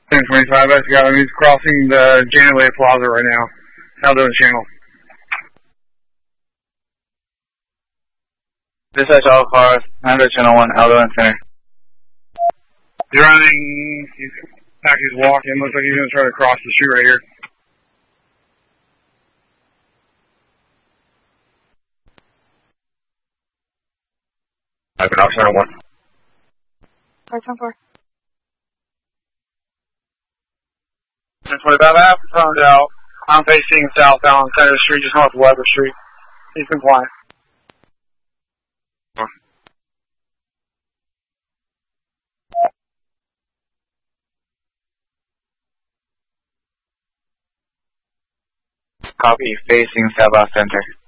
1025, that's got him. He's crossing the Janet Leigh Plaza right now. Aldo Channel. Dispatch all cars, Aldo Channel 1, Aldo and Center. He's running, he's walking, looks like he's going to try to cross the street right here. I've been off Channel 1. 510-4. 1025, I have confirmed out. I'm facing southbound on Center Street, just north of Weber Street. He's compliant. Copy, facing southbound Center.